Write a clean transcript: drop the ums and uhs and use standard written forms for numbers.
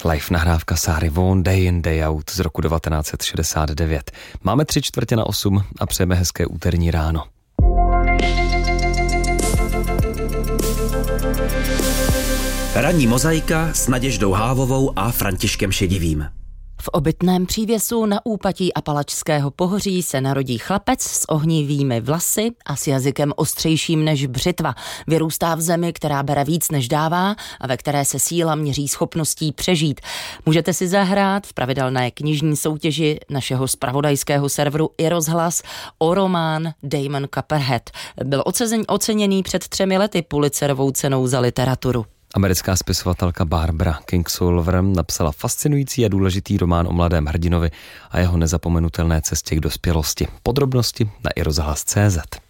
Live nahrávka Sáry Vaughan Day in Day Out z roku 1969. Máme 7:45 a přejeme hezké úterní ráno. Ranní mozaika s Naděždou Hávovou a Františkem Šedivým. V obytném přívěsu na úpatí Apalačského pohoří se narodí chlapec s ohnivými vlasy a s jazykem ostřejším než břitva. Vyrůstá v zemi, která bere víc než dává a ve které se síla měří schopností přežít. Můžete si zahrát v pravidelné knižní soutěži našeho zpravodajského serveru iRozhlas o román Damon Copperhead. Byl oceněný před 3 lety Pulitzerovou cenou za literaturu. Americká spisovatelka Barbara Kingsolver napsala fascinující a důležitý román o mladém hrdinovi a jeho nezapomenutelné cestě k dospělosti. Podrobnosti na iRozhlas.cz.